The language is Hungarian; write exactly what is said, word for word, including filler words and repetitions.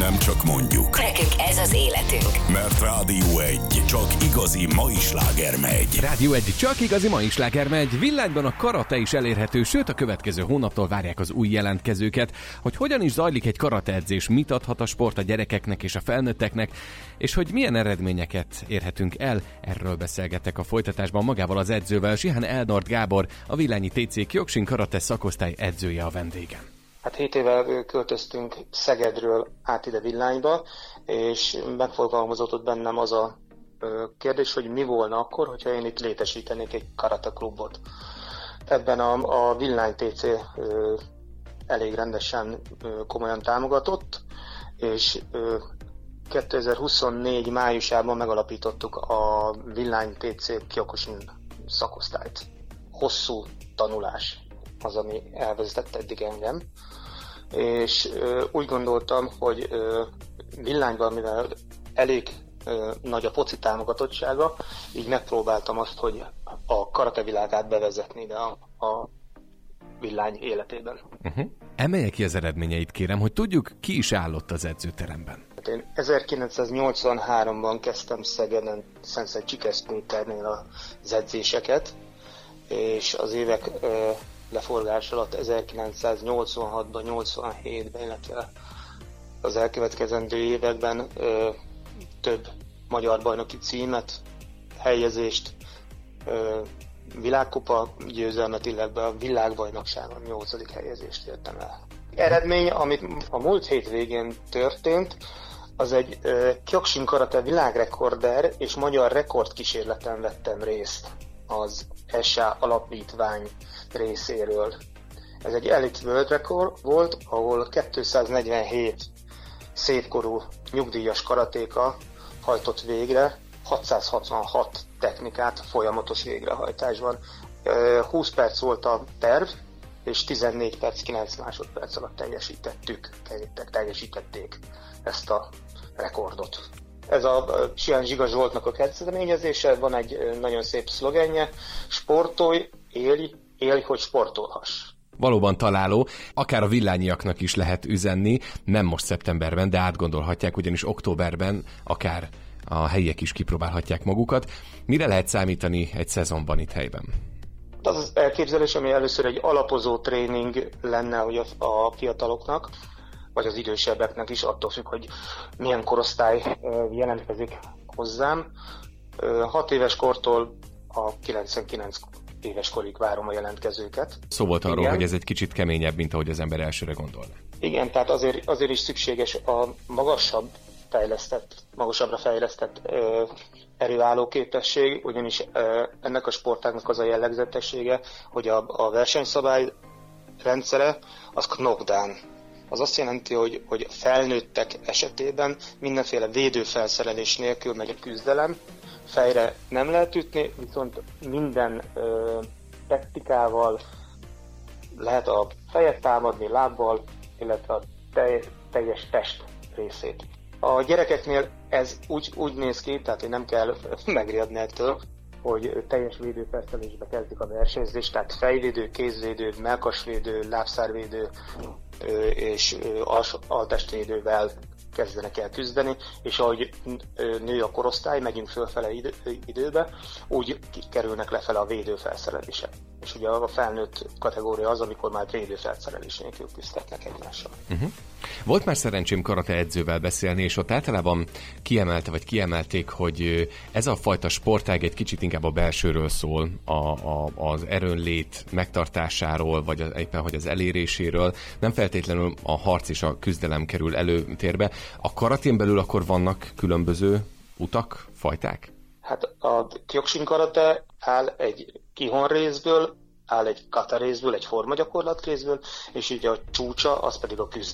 Nem csak mondjuk. Nekünk ez az életünk. Mert Rádió egy csak igazi mai sláger megy. Rádió egy csak igazi mai sláger megy. Villányban a karate is elérhető, sőt a következő hónaptól várják az új jelentkezőket. Hogy hogyan is zajlik egy karateedzés, mit adhat a sport a gyerekeknek és a felnőtteknek, és hogy milyen eredményeket érhetünk el, erről beszélgetek a folytatásban magával az edzővel. Zsihán Elnord Gábor, a Villányi té cé Kyokushin karate szakosztály edzője a vendégem. Hát hét éve költöztünk Szegedről át ide Villányba, és megfogalmazódott bennem az a kérdés, hogy mi volna akkor, hogyha én itt létesítenék egy karate klubot. Ebben a, a Villány té cé ö, elég rendesen ö, komolyan támogatott, és ö, kétezer-huszonnégy májusában megalapítottuk a Villány té cé Kyokushin szakosztályt. Hosszú tanulás az, ami elvezetett eddig engem, és ö, úgy gondoltam, hogy ö, Villányban, mivel elég ö, nagy a foci támogatottsága, így megpróbáltam azt, hogy a karate világát bevezetni ide a, a Villány életében. Uh-huh. Emelje ki az eredményeit, kérem, hogy tudjuk, ki is állott az edzőteremben. Hát én ezerkilencszáznyolcvanháromban kezdtem Szegeden, Szentszent Csikesz Péternél az edzéseket, és az évek ö, leforgás alatt ezerkilencszáznyolcvanhatban, nyolcvanhétben, illetve az elkövetkezendő években ö, több magyar bajnoki címet, helyezést, ö, világkupa győzelmet, illetve a világbajnokságon nyolcadik helyezést értem el. Eredmény, amit a múlt hét végén történt, az egy ö, Kyokushin karate világrekorder és magyar rekordkísérleten vettem részt az es á alapítvány részéről. Ez egy Elite World Record volt, ahol kétszáznegyvenhét szépkorú nyugdíjas karatéka hajtott végre hatszázhatvanhat technikát folyamatos végrehajtásban. húsz perc volt a terv, és tizennégy perc, kilenc másodperc alatt teljesítettük, teljesítették ezt a rekordot. Ez a Sián Zsiga Zsoltnak a kezdeményezése, van egy nagyon szép szlogenje: sportolj, élj, élj, hogy sportolhass. Valóban találó, akár a villányiaknak is lehet üzenni, nem most szeptemberben, de átgondolhatják, ugyanis októberben akár a helyiek is kipróbálhatják magukat. Mire lehet számítani egy szezonban itt helyben? Az az elképzelés, ami először egy alapozó tréning lenne, hogy a, a fiataloknak, vagy az idősebbeknek is, attól függ, hogy milyen korosztály jelentkezik hozzám. Hat éves kortól a kilencvenkilenc éves korig várom a jelentkezőket. Szó volt arról, igen, hogy ez egy kicsit keményebb, mint ahogy az ember elsőre gondolna. Igen, tehát azért, azért is szükséges a magasabb fejlesztett, magasabbra fejlesztett ö, erőálló képesség, ugyanis ö, ennek a sportágnak az a jellegzetessége, hogy a, a versenyszabály rendszere az knockdown. Az azt jelenti, hogy, hogy felnőttek esetében mindenféle védőfelszerelés nélkül megy a küzdelem, fejre nem lehet ütni, viszont minden ö, technikával lehet a fejet támadni lábbal, illetve a teljes, teljes test részét. A gyerekeknél ez úgy, úgy néz ki, tehát hogy nem kell megriadni ettől, hogy teljes védőfelszerelésbe kezdik a versenyzést, tehát fejvédő, kézvédő, mellkasvédő, lábszárvédő és altestvédővel kezdenek el küzdeni, és ahogy nő a korosztály, megyünk fölfele idő, időbe, úgy kerülnek lefele a védőfelszerelések. És ugye a felnőtt kategória az, amikor már védőfelszerelés nélkül küzdhetnek egymással. Uh-huh. Volt már szerencsém karate edzővel beszélni, és ott általában kiemelte, vagy kiemelték, hogy ez a fajta sportág egy kicsit inkább a belsőről szól, a, a, az erőnlét megtartásáról, vagy az, éppen hogy az eléréséről, nem feltétlenül a harc és a küzdelem kerül előtérbe. A karatén belül akkor vannak különböző utak, fajták? Hát a Kyokushin karate áll egy kihon részből, áll egy kata részből, egy formagyakorlat részből, és így a csúcsa, az pedig a küzdelem.